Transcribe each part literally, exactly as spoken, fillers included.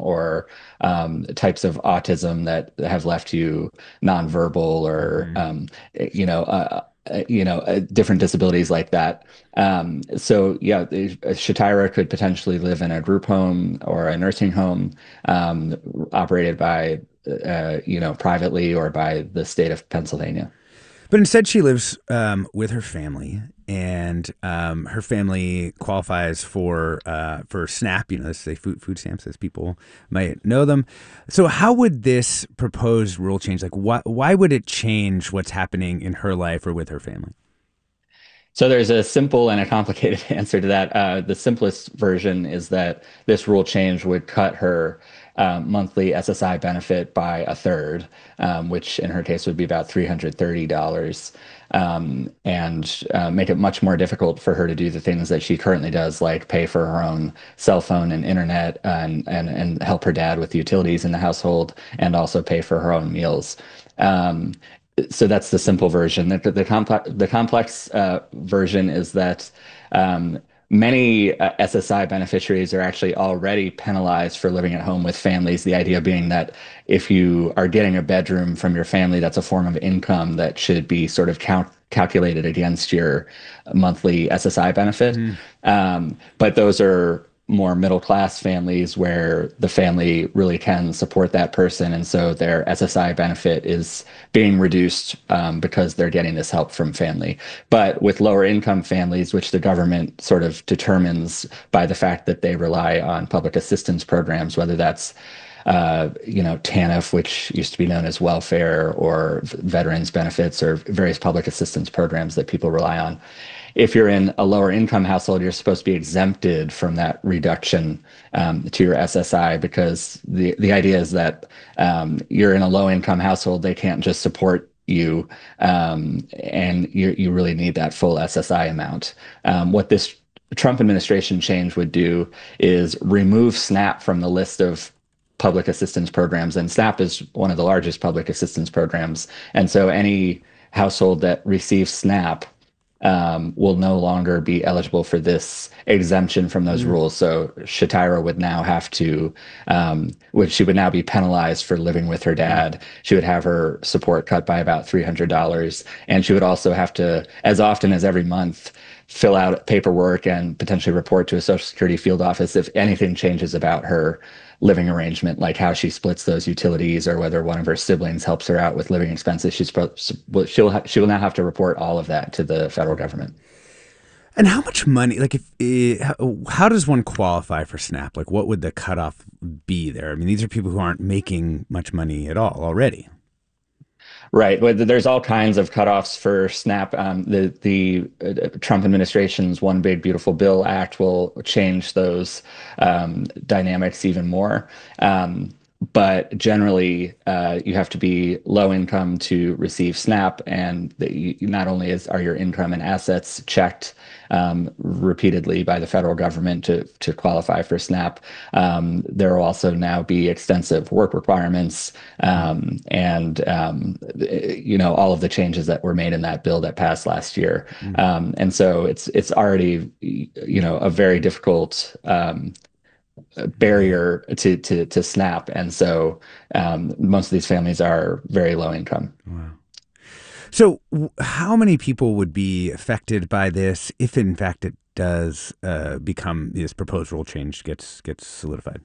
or um, types of autism that have left you nonverbal or Mhm. um, you know uh, uh, you know uh, different disabilities like that. Um, so yeah, the- uh, Shatira could potentially live in a group home or a nursing home um, operated by uh, you know privately or by the state of Pennsylvania. But instead, she lives um, with her family, and um, her family qualifies for uh, for SNAP. You know, let's say food food stamps, as people might know them. So, how would this proposed rule change? Like, why why would it change what's happening in her life or with her family? So there's a simple and a complicated answer to that. Uh, the simplest version is that this rule change would cut her um, monthly S S I benefit by a third, um, which in her case would be about three hundred thirty dollars, um, and uh, make it much more difficult for her to do the things that she currently does, like pay for her own cell phone and internet and, and, and help her dad with the utilities in the household and also pay for her own meals. Um, so that's the simple version. The, the complex the complex uh, version is that um, many uh, S S I beneficiaries are actually already penalized for living at home with families. The idea being that if you are getting a bedroom from your family, that's a form of income that should be sort of count calculated against your monthly S S I benefit. Hmm. Um, but those are more middle class families where the family really can support that person. And so their S S I benefit is being reduced um, because they're getting this help from family. But with lower income families, which the government sort of determines by the fact that they rely on public assistance programs, whether that's uh, you know, TANF, which used to be known as welfare, or veterans benefits, or various public assistance programs that people rely on. If you're in a lower income household, you're supposed to be exempted from that reduction um, to your S S I because the, the idea is that um, you're in a low income household, they can't just support you, um, and you, you really need that full S S I amount. Um, what this Trump administration change would do is remove SNAP from the list of public assistance programs, and SNAP is one of the largest public assistance programs. And so any household that receives SNAP um, will no longer be eligible for this exemption from those Hmm. rules. So Shatira would now have to, um, which she would now be penalized for living with her Hmm. dad. She would have her support cut by about three hundred dollars. And she would also have to, as often as every month, fill out paperwork and potentially report to a Social Security field office if anything changes about her living arrangement, like how she splits those utilities or whether one of her siblings helps her out with living expenses. She's she'll ha- she will now have to report all of that to the federal government. And how much money? Like, if eh, how, how does one qualify for SNAP? Like, what would the cutoff be there? I mean, these are people who aren't making much money at all already. Right. Well, there's all kinds of cutoffs for SNAP. Um, the the uh, Trump administration's One Big Beautiful Bill Act will change those um, dynamics even more. Um, but generally, uh, you have to be low income to receive SNAP, and the, you, not only is are your income and assets checked um, repeatedly by the federal government to to qualify for SNAP, um, there will also now be extensive work requirements um, and um, you know all of the changes that were made in that bill that passed last year. Mm. Um, and so it's it's already you know a very difficult um, barrier to to to SNAP, and so um, most of these families are very low income. Wow. So, w- how many people would be affected by this if, in fact, it does uh, become this proposed rule change gets gets solidified?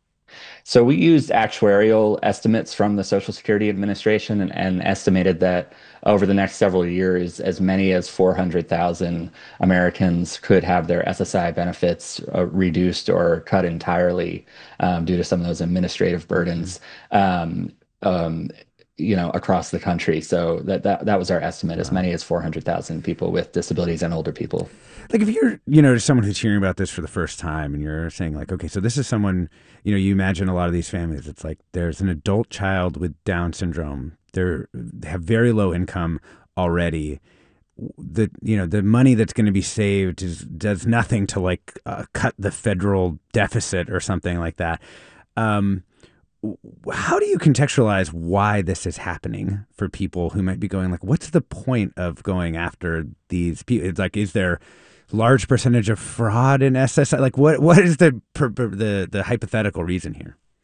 So we used actuarial estimates from the Social Security Administration and, and estimated that over the next several years, as many as four hundred thousand Americans could have their S S I benefits uh, reduced or cut entirely um, due to some of those administrative Mhm. burdens. Um, um, you know, across the country. So that that that was our estimate, as Wow. many as four hundred thousand people with disabilities and older people. Like, if you're, you know, someone who's hearing about this for the first time and you're saying, like, okay, so this is someone, you know, you imagine a lot of these families, it's like there's an adult child with Down syndrome. They're, they have very low income already. The, you know, the money that's going to be saved is, does nothing to, like, uh, cut the federal deficit or something like that. Um, how do you contextualize why this is happening for people who might be going, like, what's the point of going after these people? It's like, is there large percentage of fraud in S S I? Like, what what is the per, per- the the hypothetical reason here?